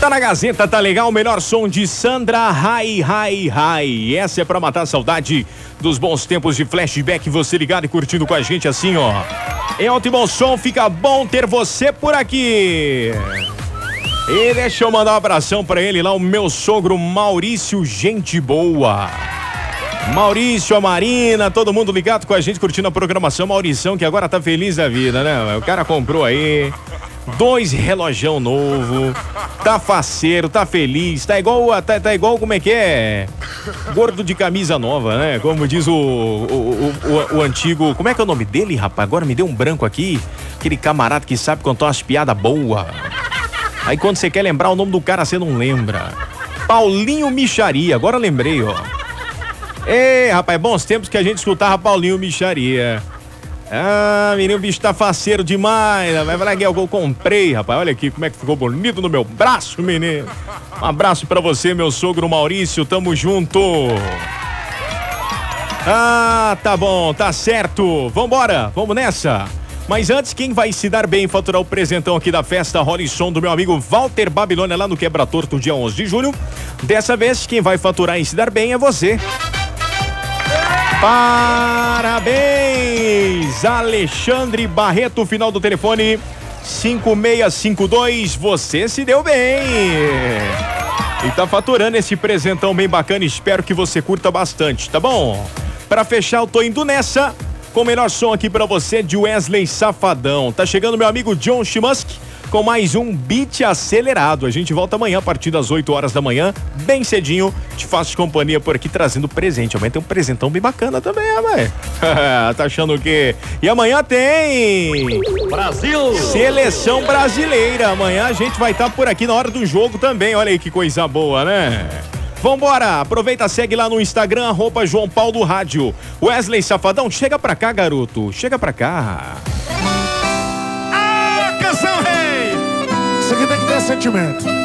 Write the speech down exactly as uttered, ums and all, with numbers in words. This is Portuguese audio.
Tá na Gazeta, tá legal, o melhor som de Sandra, Rai, Rai, Rai. Essa é pra matar a saudade dos bons tempos de flashback, você ligado e curtindo com a gente assim, ó. Em alto e bom som, fica bom ter você por aqui. E deixa eu mandar um abração pra ele lá, o meu sogro Maurício, gente boa. Maurício, a Marina, todo mundo ligado com a gente, curtindo a programação. Maurição, que agora tá feliz da vida, né? O cara comprou aí dois relojão novo, tá faceiro, tá feliz, tá igual, tá, tá igual, como é que é? Gordo de camisa nova, né? Como diz o, o, o, o, o antigo, como é que é o nome dele, rapaz? Agora me deu um branco aqui, aquele camarada que sabe contar umas piadas boas. Aí quando você quer lembrar o nome do cara, você não lembra. Paulinho Micharia, agora lembrei, ó. Ei, rapaz, bons tempos que a gente escutava Paulinho Micharia. Ah, menino, o bicho tá faceiro demais. Vai falar que eu comprei, rapaz. Olha aqui como é que ficou bonito no meu braço, menino. Um abraço pra você, meu sogro Maurício. Tamo junto. Ah, tá bom, tá certo. Vambora, vamos nessa. Mas antes, quem vai se dar bem e faturar o presentão aqui da festa Rolling Som do meu amigo Walter Babilônia lá no Quebra Torto, dia onze de julho. Dessa vez, quem vai faturar e se dar bem é você. Parabéns, Alexandre Barreto, final do telefone cinco seis cinco dois, você se deu bem e tá faturando esse presentão bem bacana, espero que você curta bastante, tá bom? Pra fechar, eu tô indo nessa com o melhor som aqui pra você de Wesley Safadão. Tá chegando meu amigo John Chimansky com mais um beat acelerado. A gente volta amanhã a partir das oito horas da manhã, bem cedinho. Te faço companhia por aqui trazendo presente. Amanhã tem um presentão bem bacana também, mãe. Tá achando o quê? E amanhã tem Brasil! Seleção brasileira. Amanhã a gente vai estar por aqui na hora do jogo também. Olha aí que coisa boa, né? Vambora, aproveita, segue lá no Instagram, arroba João Paulo Rádio. Wesley Safadão, chega pra cá, garoto. Chega pra cá. Ah, canção rei! Isso aqui tem que ter sentimento.